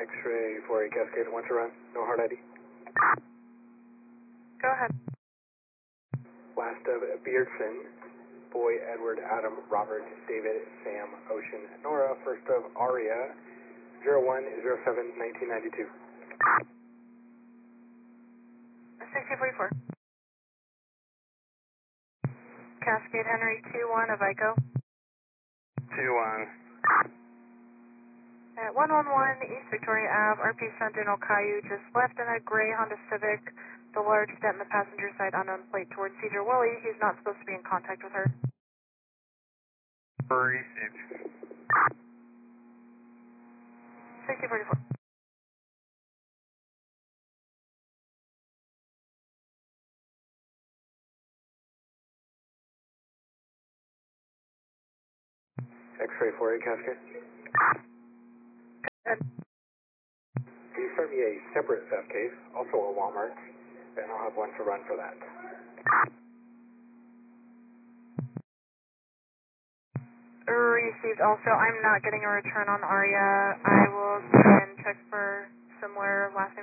X-ray for a Cascade 1 to run, no hard ID. Go ahead. Last of Beardson, Boy, Edward, Adam, Robert, David, Sam, Ocean, Nora. First of Aria, 0107-1992. 6044. Cascade Henry 21 of ICO. 2-1. At 111 East Victoria Ave, RP Sentinel Caillou just left in a gray Honda Civic, the large dent in the passenger side, unknown plate towards Cedar Woolley. He's not supposed to be in contact with her. Received. 6044. X-ray for a Cascade. Good. Can you start me a separate theft case, also a Walmart, and I'll have one to run for that. Received also. I'm not getting a return on Aria. I will try and check for similar last name.